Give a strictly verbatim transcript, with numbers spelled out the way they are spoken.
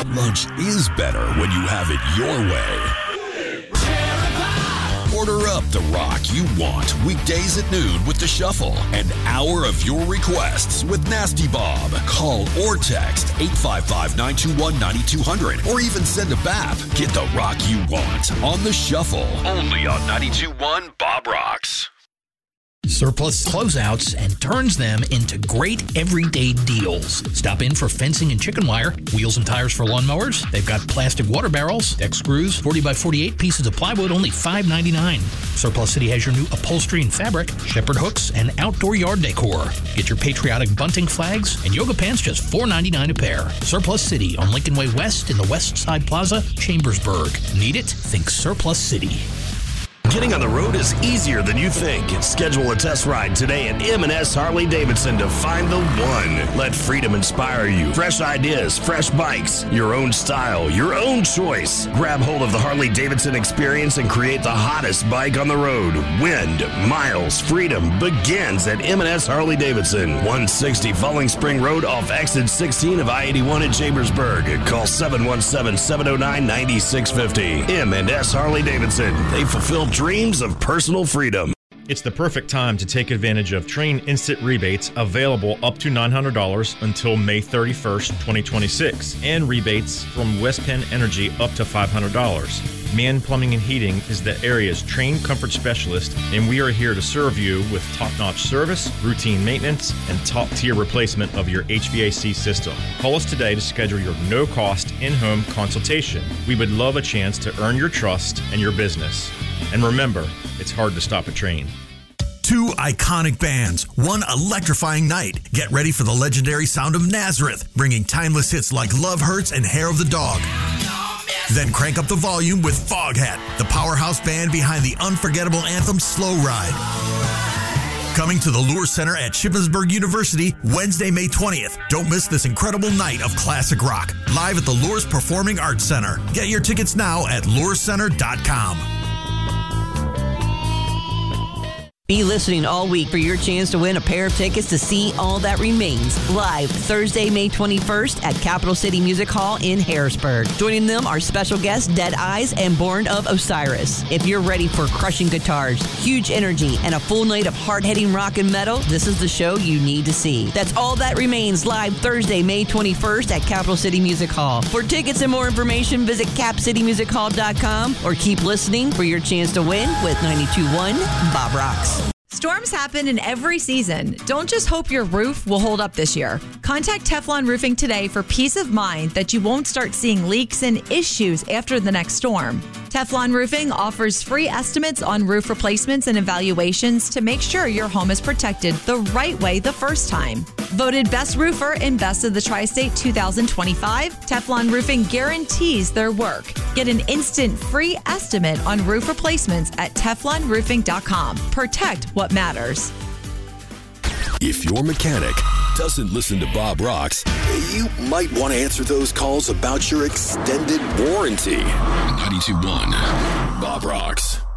lunch is better when you have it your way. Order up the rock you want weekdays at noon with The Shuffle. An hour of your requests with Nasty Bob. Call or text eight five five, nine two one, nine two zero zero or even send a B A P. Get the rock you want on The Shuffle. Only on ninety-two point one Bob Rocks. Surplus closeouts and turns them into great everyday deals. Stop in for fencing and chicken wire, wheels and tires for lawnmowers. They've got plastic water barrels, deck screws, forty by forty-eight pieces of plywood, only five ninety-nine. Surplus City has your new upholstery and fabric, shepherd hooks, and outdoor yard decor. Get your patriotic bunting flags and yoga pants just four ninety-nine a pair. Surplus City on Lincoln Way West in the West Side Plaza, Chambersburg. Need it? Think Surplus City. Getting on the road is easier than you think. Schedule a test ride today at M and S Harley-Davidson to find the one. Let freedom inspire you. Fresh ideas, fresh bikes, your own style, your own choice. Grab hold of the Harley-Davidson experience and create the hottest bike on the road. Wind, miles, freedom begins at M and S Harley-Davidson. one sixty Falling Spring Road off exit sixteen of I eighty-one at Chambersburg. Call seven one seven, seven oh nine, nine six five oh. M and S Harley-Davidson. They fulfill dreams of personal freedom. It's the perfect time to take advantage of Trane Instant Rebates available up to nine hundred dollars until May thirty-first, twenty twenty-six, and rebates from West Penn Energy up to five hundred dollars. Man Plumbing and Heating is the area's Trane comfort specialist, and we are here to serve you with top-notch service, routine maintenance, and top-tier replacement of your H V A C system. Call us today to schedule your no-cost in-home consultation. We would love a chance to earn your trust and your business. And remember, it's hard to stop a train. Two iconic bands, one electrifying night. Get ready for the legendary sound of Nazareth, bringing timeless hits like Love Hurts and Hair of the Dog. Then crank up the volume with Foghat, the powerhouse band behind the unforgettable anthem Slow Ride. Coming to the Lure Center at Shippensburg University Wednesday, May twentieth. Don't miss this incredible night of classic rock, live at the Lures Performing Arts Center. Get your tickets now at lure center dot com. Be listening all week for your chance to win a pair of tickets to see All That Remains live Thursday, May twenty-first at Capital City Music Hall in Harrisburg. Joining them are special guests Dead Eyes and Born of Osiris. If you're ready for crushing guitars, huge energy, and a full night of hard-hitting rock and metal, this is the show you need to see. That's All That Remains live Thursday, May twenty-first at Capital City Music Hall. For tickets and more information, visit cap city music hall dot com or keep listening for your chance to win with ninety-two point one Bob Rocks. Storms happen in every season. Don't just hope your roof will hold up this year. Contact Teflon Roofing today for peace of mind that you won't start seeing leaks and issues after the next storm. Teflon Roofing offers free estimates on roof replacements and evaluations to make sure your home is protected the right way the first time. Voted Best Roofer in Best of the Tri-State two thousand twenty-five, Teflon Roofing guarantees their work. Get an instant free estimate on roof replacements at teflon roofing dot com. Protect what matters. If your mechanic doesn't listen to Bob Rocks, you might want to answer those calls about your extended warranty. ninety-two point one Bob Rocks.